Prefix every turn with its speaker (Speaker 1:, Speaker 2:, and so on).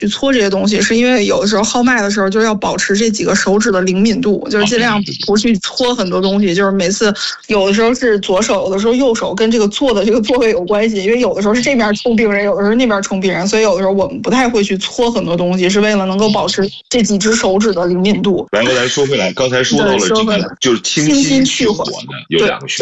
Speaker 1: 去搓这些东西，是因为有的时候号脉的时候就要保持这几个手指的灵敏度，就是尽量不去搓很多东西，就是每次有的时候是左手，有的时候右手，跟这个坐的这个座位有关系，因为有的时候是这边冲病人，有的时候那边冲病人，所以有的时候我们不太会去搓很多东西，是为了能够保持这几只手指的灵敏度。
Speaker 2: 然后咱说回来，刚才说到了这个就是清心去火的有2个穴。